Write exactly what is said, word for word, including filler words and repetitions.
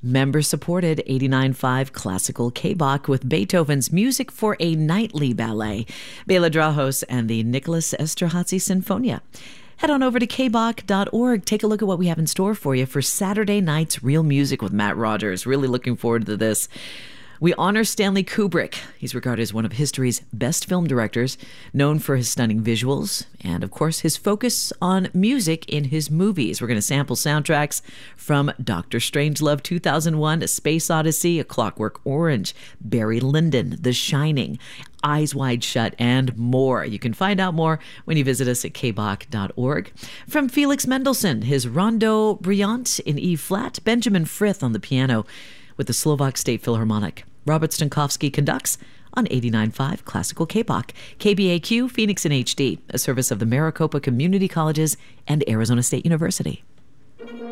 Member-supported eighty-nine point five Classical K-Bach with Beethoven's Music for a Nightly Ballet, Bela Drahos and the Nicholas Esterhazy Sinfonia. Head on over to k bach dot org. Take a look at what we have in store for you for Saturday night's Real Music with Matt Rogers. Really looking forward to this. We honor Stanley Kubrick. He's regarded as one of history's best film directors, known for his stunning visuals and, of course, his focus on music in his movies. We're going to sample soundtracks from Doctor Strangelove two thousand one, A Space Odyssey, A Clockwork Orange, Barry Lyndon, The Shining, Eyes Wide Shut, and more. You can find out more when you visit us at k bach dot org. From Felix Mendelssohn, his Rondo Brilliant in E-flat, Benjamin Frith on the piano with the Slovak State Philharmonic. Robert Stankowski conducts on eighty-nine point five Classical K-Bach. K B A Q, Phoenix in H D, a service of the Maricopa Community Colleges and Arizona State University.